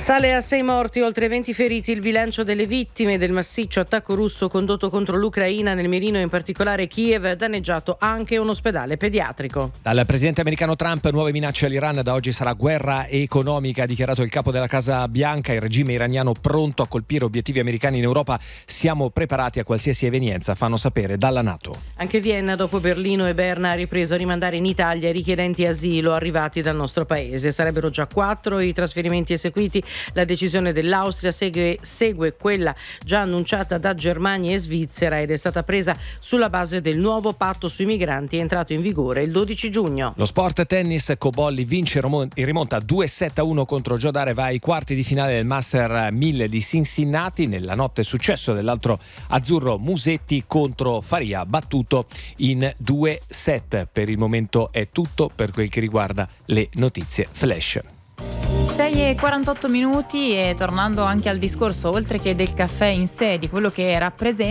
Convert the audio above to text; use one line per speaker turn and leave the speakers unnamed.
Sale a 6 morti, oltre 20 feriti il bilancio delle vittime del massiccio attacco russo condotto contro l'Ucraina, nel mirino in particolare Kiev, danneggiato anche un ospedale pediatrico.
Dal presidente americano Trump, nuove minacce all'Iran, da oggi sarà guerra economica, ha dichiarato il capo della Casa Bianca. Il regime iraniano pronto a colpire obiettivi americani in Europa, siamo preparati a qualsiasi evenienza, fanno sapere dalla NATO.
Anche Vienna, dopo Berlino e Berna, ha ripreso a rimandare in Italia i richiedenti asilo arrivati dal nostro paese. Sarebbero già 4 i trasferimenti eseguiti. La decisione dell'Austria segue quella già annunciata da Germania e Svizzera ed è stata presa sulla base del nuovo patto sui migranti entrato in vigore il 12 giugno.
Lo sport tennis, Cobolli vince in rimonta 2-7-1 contro Giodare, va ai quarti di finale del Master 1000 di Cincinnati. Nella notte successo dell'altro azzurro Musetti contro Faria, battuto in 2 set. Per il momento è tutto per quel che riguarda le notizie flash.
6:48 e tornando anche al discorso, oltre che del caffè in sé, di quello che rappresenta